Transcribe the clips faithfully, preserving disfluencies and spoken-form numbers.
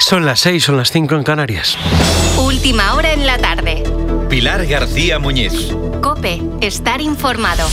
Son las seis, son las cinco en Canarias. Última hora en la tarde. Pilar García Muñiz. COPE, estar informado.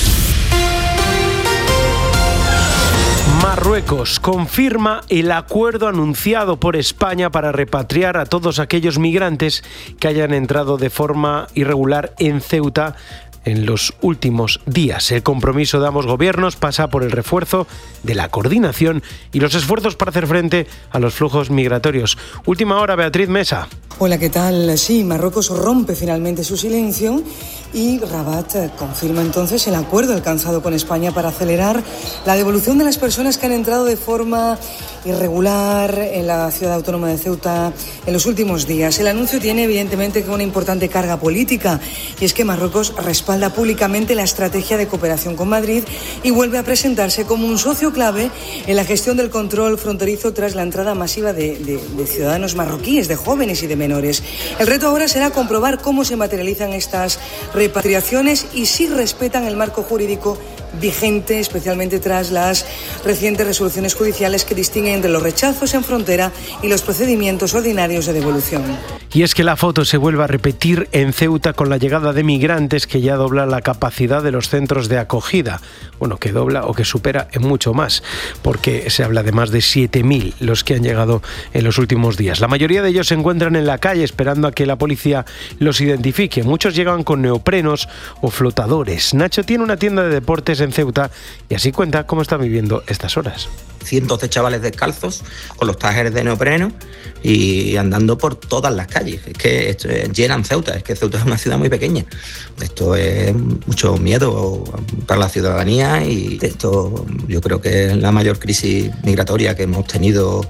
Marruecos confirma el acuerdo anunciado por España para repatriar a todos aquellos migrantes que hayan entrado de forma irregular en Ceuta en los últimos días. El compromiso de ambos gobiernos pasa por el refuerzo de la coordinación y los esfuerzos para hacer frente a los flujos migratorios. Última hora, Beatriz Mesa. Hola, ¿qué tal? Sí, Marruecos rompe finalmente su silencio y Rabat confirma entonces el acuerdo alcanzado con España para acelerar la devolución de las personas que han entrado de forma irregular en la ciudad autónoma de Ceuta en los últimos días. El anuncio tiene evidentemente una importante carga política y es que Marruecos respalda públicamente la estrategia de cooperación con Madrid y vuelve a presentarse como un socio clave en la gestión del control fronterizo tras la entrada masiva de, de, de ciudadanos marroquíes, de jóvenes y de menores. El reto ahora será comprobar cómo se materializan estas repatriaciones y si respetan el marco jurídico vigente, especialmente tras las recientes resoluciones judiciales que distinguen entre los rechazos en frontera y los procedimientos ordinarios de devolución. Y es que la foto se vuelve a repetir en Ceuta con la llegada de migrantes que ya dobla la capacidad de los centros de acogida. Bueno, que dobla o que supera en mucho más, porque se habla de más de siete mil los que han llegado en los últimos días. La mayoría de ellos se encuentran en la calle esperando a que la policía los identifique. Muchos llegan con neoprenos o flotadores. Nacho tiene una tienda de deportes en Ceuta y así cuenta cómo está viviendo estas horas. Cientos de chavales descalzos con los trajes de neopreno y andando por todas las calles. Es que esto es, llenan Ceuta, es que Ceuta es una ciudad muy pequeña. Esto es mucho miedo para la ciudadanía y esto yo creo que es la mayor crisis migratoria que hemos tenido.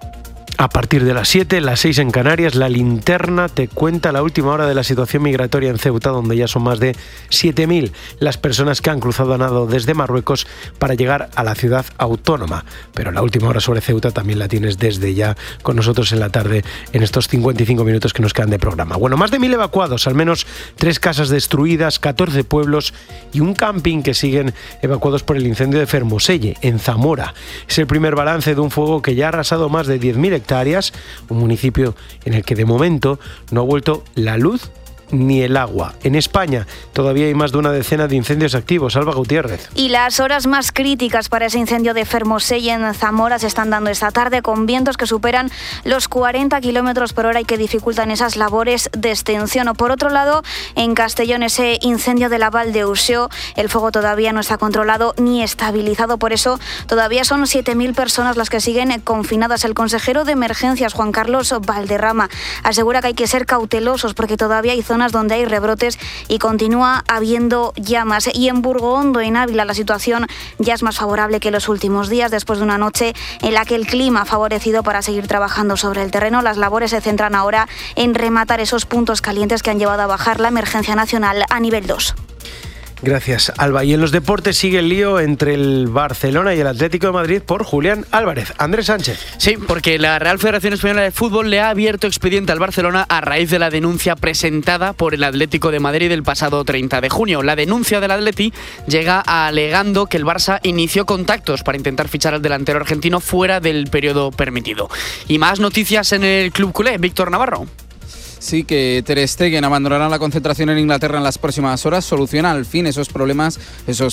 A partir de las siete, las seis en Canarias, la linterna te cuenta la última hora de la situación migratoria en Ceuta, donde ya son más de siete mil las personas que han cruzado a nado desde Marruecos para llegar a la ciudad autónoma. Pero la última hora sobre Ceuta también la tienes desde ya con nosotros en la tarde, en estos cincuenta y cinco minutos que nos quedan de programa. Bueno, más de mil evacuados, al menos tres casas destruidas, catorce pueblos y un camping que siguen evacuados por el incendio de Fermoselle, en Zamora. Es el primer balance de un fuego que ya ha arrasado más de diez mil hectáreas, un municipio en el que de momento no ha vuelto la luz ni el agua. En España todavía hay más de una decena de incendios activos. Alba Gutiérrez. Y las horas más críticas para ese incendio de Fermoselle en Zamora se están dando esta tarde con vientos que superan los cuarenta kilómetros por hora y que dificultan esas labores de extinción. O por otro lado, en Castellón, ese incendio de la Val de Uxó, el fuego todavía no está controlado ni estabilizado. Por eso todavía son siete mil personas las que siguen confinadas. El consejero de Emergencias, Juan Carlos Valderrama, asegura que hay que ser cautelosos porque todavía hay zonas donde hay rebrotes y continúa habiendo llamas. Y en Burgondo, en Ávila, la situación ya es más favorable que los últimos días, después de una noche en la que el clima ha favorecido para seguir trabajando sobre el terreno. Las labores se centran ahora en rematar esos puntos calientes que han llevado a bajar la emergencia nacional a nivel dos. Gracias, Alba. Y en los deportes sigue el lío entre el Barcelona y el Atlético de Madrid por Julián Álvarez. Andrés Sánchez. Sí, porque la Real Federación Española de Fútbol le ha abierto expediente al Barcelona a raíz de la denuncia presentada por el Atlético de Madrid el pasado treinta de junio. La denuncia del Atleti llega alegando que el Barça inició contactos para intentar fichar al delantero argentino fuera del periodo permitido. Y más noticias en el club culé. Víctor Navarro. Sí, que Ter Stegen abandonará la concentración en Inglaterra en las próximas horas. Soluciona al fin esos problemas, esos